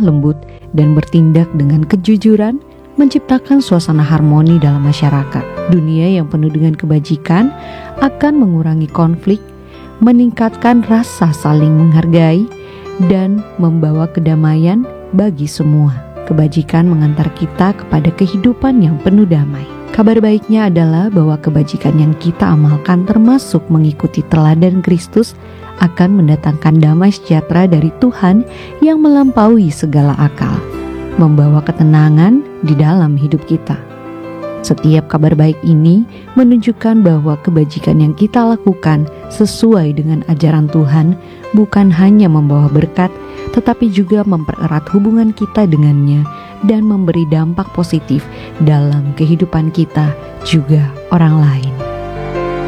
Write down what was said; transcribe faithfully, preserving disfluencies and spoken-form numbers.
lembut dan bertindak dengan kejujuran, menciptakan suasana harmoni dalam masyarakat. Dunia yang penuh dengan kebajikan akan mengurangi konflik, meningkatkan rasa saling menghargai, dan membawa kedamaian bagi semua. Kebajikan mengantar kita kepada kehidupan yang penuh damai. Kabar baiknya adalah bahwa kebajikan yang kita amalkan termasuk mengikuti teladan Kristus akan mendatangkan damai sejahtera dari Tuhan yang melampaui segala akal, membawa ketenangan di dalam hidup kita. Setiap kabar baik ini menunjukkan bahwa kebajikan yang kita lakukan sesuai dengan ajaran Tuhan bukan hanya membawa berkat, tetapi juga mempererat hubungan kita dengannya dan memberi dampak positif dalam kehidupan kita juga orang lain.